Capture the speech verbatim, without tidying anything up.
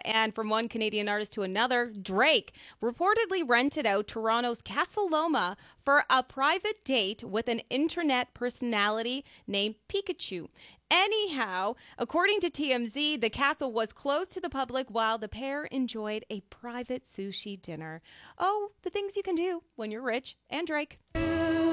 and from one Canadian artist to another, Drake reportedly rented out Toronto's Casa Loma for a private date with an internet personality named Pikachu. Anyhow, according to T M Z, the castle was closed to the public while the pair enjoyed a private sushi dinner. Oh, the things you can do when you're rich and Drake.